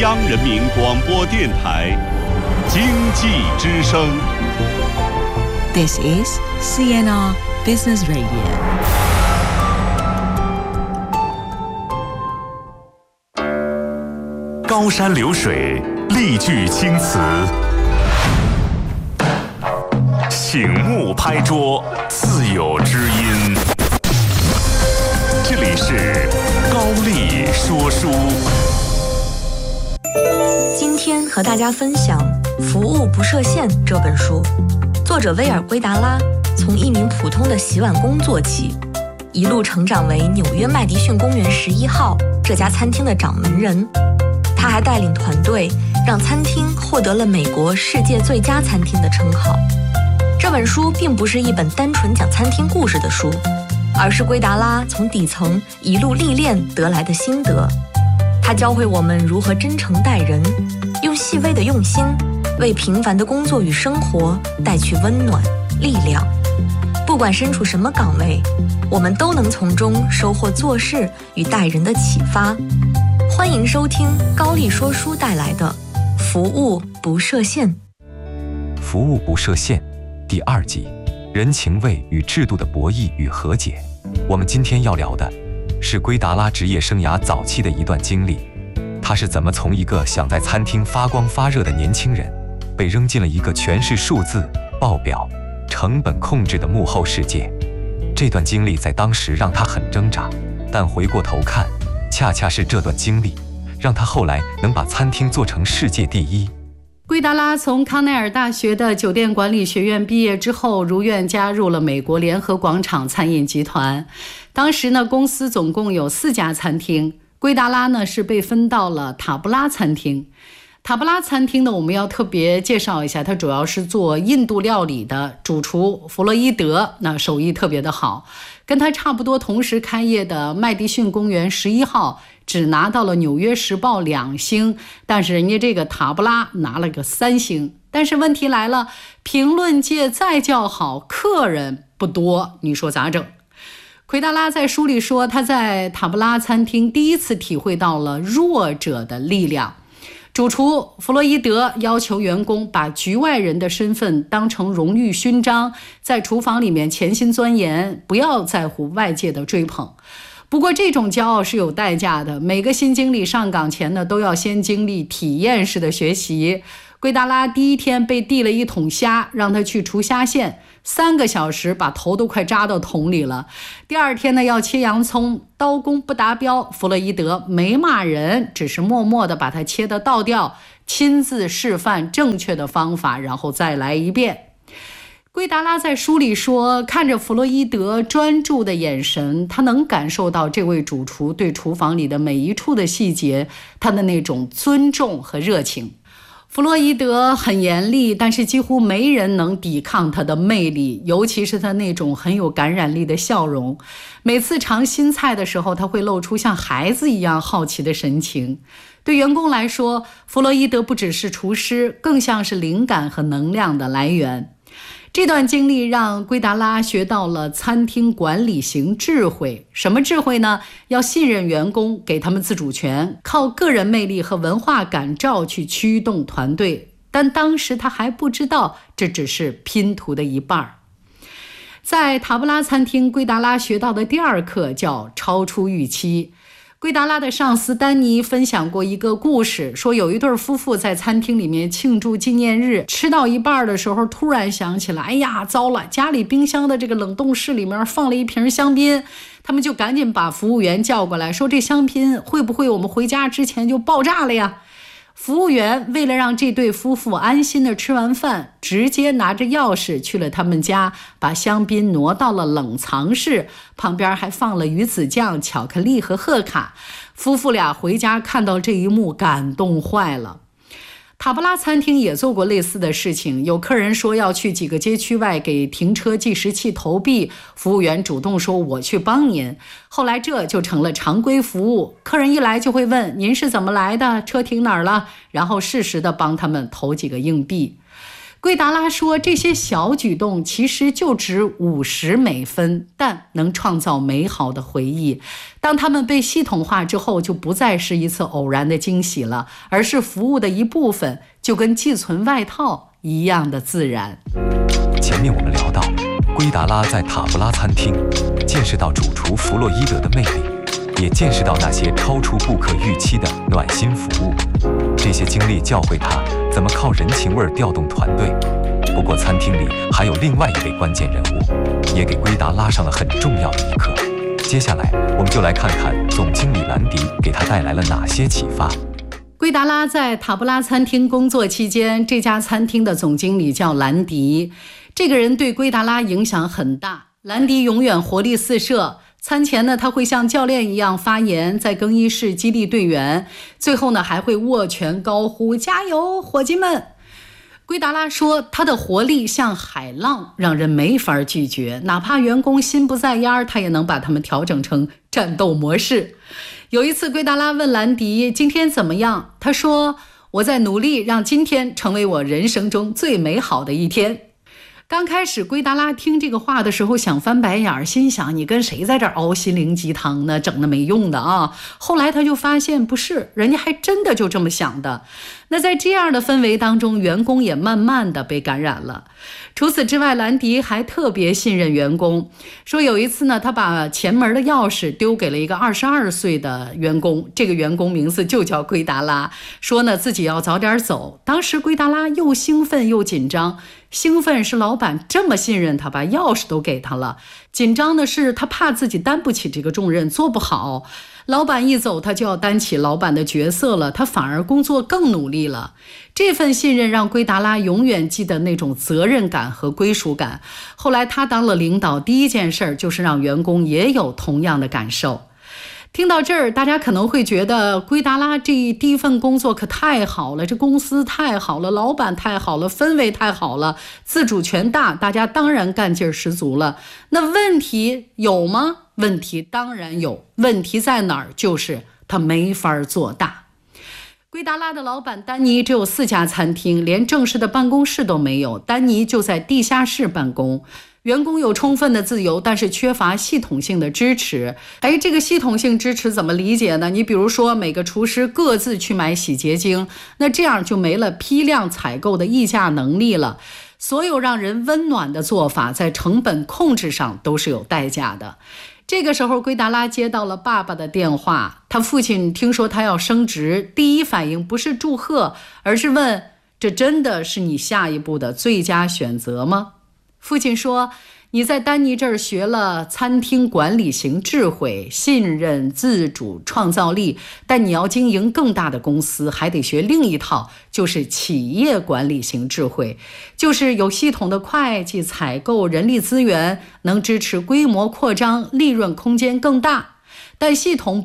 央人民广播电台经济之声。 This is CNR Business Radio. 高山流水，丽句青词，醒目拍桌，自有知音。这里是高丽说书。 今天和大家分享《服务不设限》这本书，作者威尔·圭达拉从一名普通的洗碗工做起，一路成长为纽约麦迪逊公园11号这家餐厅的掌门人。他还带领团队让餐厅获得了美国世界最佳餐厅的称号。这本书并不是一本单纯讲餐厅故事的书，而是圭达拉从底层一路历练得来的心得。他教会我们如何真诚待人，用细微的用心为平凡的工作与生活带去温暖、力量。不管身处什么岗位，我们都能从中收获做事与待人的启发。欢迎收听高丽说书带来的《服务不设限》。 服务不设限第2集，人情味与制度的博弈与和解。我们今天要聊的是圭达拉职业生涯早期的一段经历，他是怎么从一个想在餐厅发光发热的年轻人，被扔进了一个全是数字、报表、成本控制的幕后世界。这段经历在当时让他很挣扎，但回过头看，恰恰是这段经历让他后来能把餐厅做成世界第一。 圭达拉从康奈尔大学的酒店管理学院毕业之后，如愿加入了美国联合广场餐饮集团。当时呢，公司总共有4家餐厅，圭达拉呢是被分到了塔布拉餐厅。塔布拉餐厅呢，我们要特别介绍一下，它主要是做印度料理的，主厨弗洛伊德那手艺特别的好。跟他差不多同时开业的麦迪逊公园11号只拿到了纽约时报2星，但是人家这个塔布拉拿了个3星。但是问题来了，评论界再叫好，客人不多，你说咋整？奎达拉在书里说，他在塔布拉餐厅第一次体会到了弱者的力量。主厨弗洛伊德要求员工把局外人的身份当成荣誉勋章，在厨房里面潜心钻研，不要在乎外界的追捧。不过这种骄傲是有代价的，每个新经理上岗前呢，都要先经历体验式的学习。圭达拉第一天被递了一桶虾，让他去除虾线，3个小时把头都快扎到桶里了。第2天呢，要切洋葱，刀工不达标，弗洛伊德没骂人，只是默默地把它切得倒掉，亲自示范正确的方法，然后再来一遍。圭达拉在书里说，看着弗洛伊德专注的眼神，他能感受到这位主厨对厨房里的每一处的细节，他的那种尊重和热情。弗洛伊德很严厉，但是几乎没人能抵抗他的魅力，尤其是他那种很有感染力的笑容。每次尝新菜的时候，他会露出像孩子一样好奇的神情。对员工来说，弗洛伊德不只是厨师，更像是灵感和能量的来源。这段经历让圭达拉学到了餐厅管理型智慧。什么智慧呢？要信任员工，给他们自主权，靠个人魅力和文化感召去驱动团队。但当时他还不知道，这只是拼图的一半。在塔布拉餐厅，圭达拉学到的第2课叫超出预期。圭达拉的上司丹尼分享过一个故事，说有一对夫妇在餐厅里面庆祝纪念日，吃到一半的时候突然想起来，哎呀糟了，家里冰箱的这个冷冻室里面放了一瓶香槟。他们就赶紧把服务员叫过来，说这香槟会不会我们回家之前就爆炸了呀？服务员为了让这对夫妇安心的吃完饭，直接拿着钥匙去了他们家，把香槟挪到了冷藏室，旁边还放了鱼子酱、巧克力和贺卡。夫妇俩回家看到这一幕，感动坏了。塔布拉餐厅也做过类似的事情，有客人说要去几个街区外给停车计时器投币，服务员主动说我去帮您。后来这就成了常规服务，客人一来就会问您是怎么来的，车停哪儿了，然后适时的帮他们投几个硬币。 圭达拉说，这些小举动其实就值50美分，但能创造美好的回忆。当他们被系统化之后，就不再是一次偶然的惊喜了，而是服务的一部分，就跟寄存外套一样的自然。 前面我们聊到，圭达拉在塔布拉餐厅见识到主厨弗洛伊德的魅力，也见识到那些超出顾客预期的暖心服务。这些经历教会他怎么靠人情味调动团队。不过餐厅里还有另外一位关键人物，也给圭达拉上了很重要的一课。接下来我们就来看看总经理兰迪给他带来了哪些启发。 圭达拉在塔布拉餐厅工作期间，这家餐厅的总经理叫兰迪。这个人对圭达拉影响很大。兰迪永远活力四射，餐前呢，他会像教练一样发言，在更衣室激励队员，最后呢，还会握拳高呼加油伙计们。圭达拉说，他的活力像海浪，让人没法拒绝，哪怕员工心不在焉，他也能把他们调整成战斗模式。有一次，圭达拉问兰迪今天怎么样，他说，我在努力让今天成为我人生中最美好的一天。刚开始圭达拉听这个话的时候想翻白眼，心想你跟谁在这儿熬心灵鸡汤呢，整的没用的啊。后来他就发现不是，人家还真的就这么想的。那在这样的氛围当中，员工也慢慢的被感染了。除此之外，兰迪还特别信任员工，说有一次呢，他把前门的钥匙丢给了一个22岁的员工，这个员工名字就叫圭达拉，说呢自己要早点走。当时圭达拉又兴奋又紧张，兴奋是老板这么信任他，把钥匙都给他了，紧张的是他怕自己担不起这个重任，做不好。老板一走，他就要担起老板的角色了，他反而工作更努力了。这份信任让圭达拉永远记得那种责任感和归属感。后来他当了领导，第一件事就是让员工也有同样的感受。听到这儿，大家可能会觉得圭达拉这第一份工作可太好了，这公司太好了，老板太好了，氛围太好了，自主权大，大家当然干劲十足了。那问题有吗？问题当然有，问题在哪儿？就是他没法做大。圭达拉的老板丹尼只有4家餐厅，连正式的办公室都没有，丹尼就在地下室办公。员工有充分的自由，但是缺乏系统性的支持。这个系统性支持怎么理解呢？你比如说每个厨师各自去买洗洁精，那这样就没了批量采购的议价能力了。所有让人温暖的做法，在成本控制上都是有代价的。这个时候，圭达拉接到了爸爸的电话，他父亲听说他要升职，第一反应不是祝贺，而是问：这真的是你下一步的最佳选择吗？父亲说，你在丹尼这儿学了餐厅管理型智慧、信任、自主、创造力，但你要经营更大的公司，还得学另一套，就是企业管理型智慧，就是有系统的会计、采购、人力资源，能支持规模扩张，利润空间更大。但系统